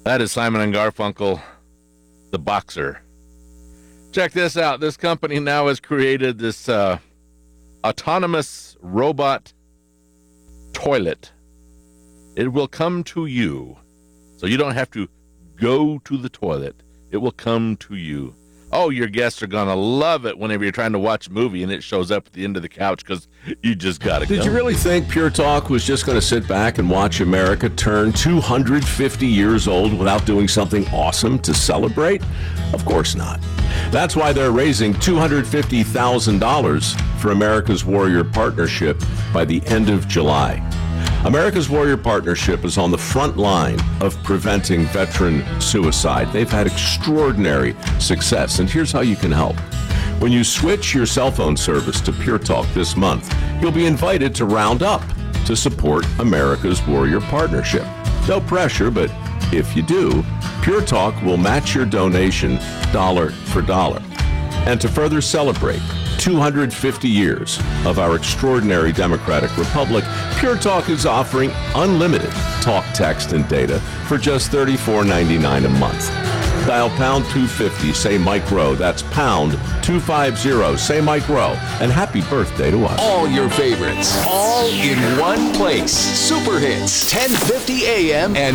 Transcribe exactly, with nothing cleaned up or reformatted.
That is Simon and Garfunkel, the boxer. Check this out. This company now has created this uh, autonomous robot toilet. It will come to you, so you don't have to go to the toilet. It will come to you. Oh, your guests are going to love it whenever you're trying to watch a movie and it shows up at the end of the couch because you just got to go. Did you really think Pure Talk was just going to sit back and watch America turn two hundred fifty years old without doing something awesome to celebrate? Of course not. That's why they're raising two hundred fifty thousand dollars for America's Warrior Partnership by the end of July. America's Warrior Partnership is on the front line of preventing veteran suicide. They've had extraordinary success, and here's how you can help. When you switch your cell phone service to Pure Talk this month, you'll be invited to round up to support America's Warrior Partnership. No pressure, but if you do, Pure Talk will match your donation dollar for dollar. And to further celebrate two hundred fifty years of our extraordinary democratic republic, Pure Talk is offering unlimited talk, text, and data for just thirty-four ninety-nine a month. Dial pound two fifty, say Mike Rowe. That's pound two fifty, say Mike Rowe. And happy birthday to us. All your favorites, all in one place. Super Hits, ten fifty a.m. and